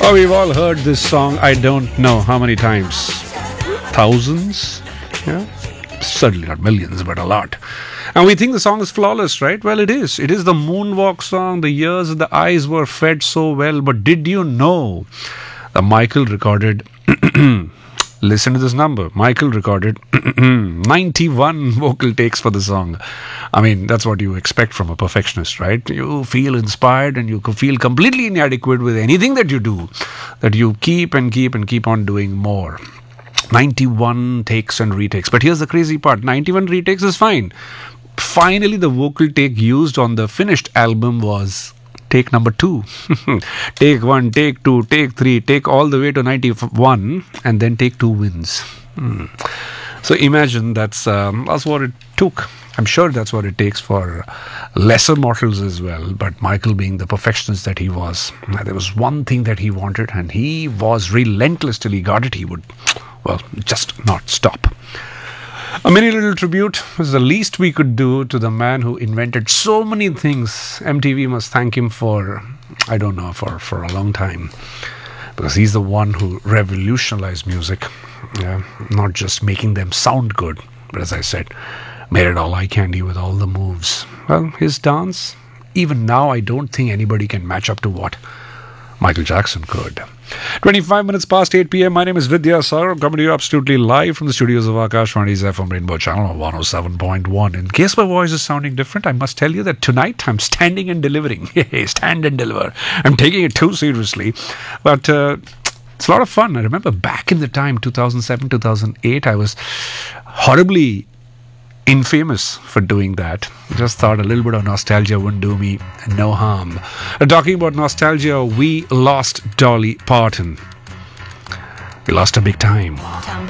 Well, we've all heard this song, I don't know how many times. Thousands? Yeah. Certainly not millions, but a lot. And we think the song is flawless, right? Well, it is. It is the moonwalk song. The ears and the eyes were fed so well. But did you know that Michael recorded... Listen to this number. Michael recorded 91 vocal takes for the song. I mean, that's what you expect from a perfectionist, right? You feel inspired and you feel completely inadequate with anything that you do, that you keep and keep on doing more. 91 takes and retakes. But here's the crazy part. 91 retakes is fine. Finally, the vocal take used on the finished album was take number 2. Take 1, take 2, take 3, take all the way to 91, and then take 2 wins. So imagine that's what it took. I'm sure that's what it takes for lesser mortals as well. But Michael, being the perfectionist that he was, there was one thing that he wanted, and he was relentless till he got it. He would, well, just not stop. A mini little tribute was the least we could do to the man who invented so many things. MTV must thank him for, I don't know, for a long time. Because he's the one who revolutionized music. Yeah, not just making them sound good, but as I said, made it all eye candy with all the moves. Well, his dance, even now, I don't think anybody can match up to what Michael Jackson could. 25 minutes past 8 p.m. My name is Vidya Sir. I'm coming to you absolutely live from the studios of Akashvani's FM Rainbow Channel 107.1. In case my voice is sounding different, I must tell you that tonight I'm standing and delivering. Stand and deliver. I'm taking it too seriously. But it's a lot of fun. I remember back in the time, 2007, 2008, I was horribly infamous for doing that. Just thought a little bit of nostalgia wouldn't do me no harm. Talking about nostalgia, we lost Dolly Parton. We lost her big time.